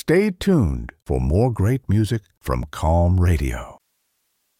Stay tuned for more great music from Calm Radio.